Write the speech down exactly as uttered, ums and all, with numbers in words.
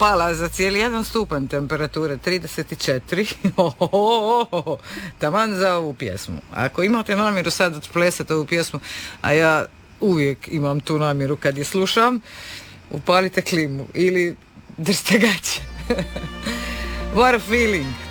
pala za cijeli jedan stupanj temperature, trideset četiri. Ohohoho, taman za ovu pjesmu. Ako imate namjeru sad odplesati ovu pjesmu, a ja uvijek imam tu namjeru kad je slušam, upalite klimu ili drste gaće. What a feeling.